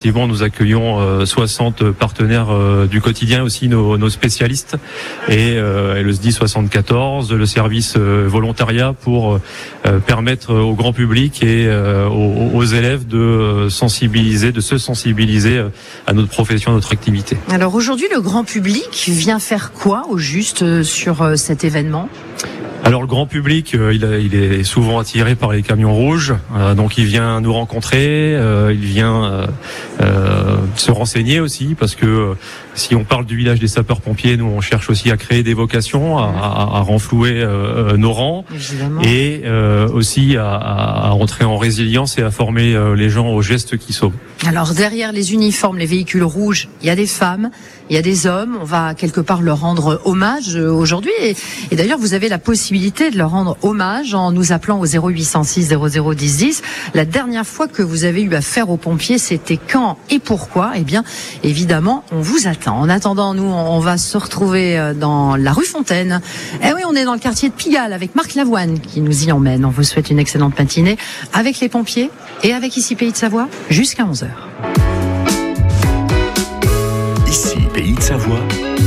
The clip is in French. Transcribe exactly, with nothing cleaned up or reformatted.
effectivement, nous accueillons euh, soixante partenaires euh, du quotidien, aussi nos, nos spécialistes, et, euh, et le S D I soixante-quatorze, le service euh, volontariat pour euh, permettre au grand public et euh, aux, aux élèves de sensibiliser, de se sensibiliser à notre profession, à notre activité. Alors aujourd'hui, le grand public vient faire quoi au juste sur cet événement ? Alors le grand public, euh, il, a, il est souvent attiré par les camions rouges, euh, donc il vient nous rencontrer, euh, il vient euh, euh, se renseigner aussi, parce que euh, si on parle du village des sapeurs-pompiers, nous on cherche aussi à créer des vocations, à, à, à renflouer euh, nos rangs, évidemment, et euh, aussi à, à rentrer en résilience et à former euh, les gens aux gestes qui sauvent. Alors derrière les uniformes, les véhicules rouges, il y a des femmes, il y a des hommes. On va quelque part leur rendre hommage aujourd'hui, et, et d'ailleurs vous avez la possibilité de leur rendre hommage en nous appelant au zéro huit cent six zéro zéro dix dix. La dernière fois que vous avez eu affaire aux pompiers, c'était quand et pourquoi ? Eh bien, évidemment, on vous attend. En attendant, nous, on va se retrouver dans la rue Fontaine. Eh oui, on est dans le quartier de Pigalle avec Marc Lavoine qui nous y emmène. On vous souhaite une excellente matinée avec les pompiers et avec Ici Pays de Savoie jusqu'à onze heures. Ici Pays de Savoie.